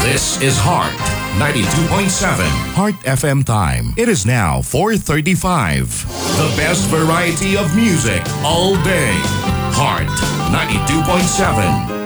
This is Heart 92.7 Heart FM time. It is now 4:35. The best variety of music all day. Heart 92.7.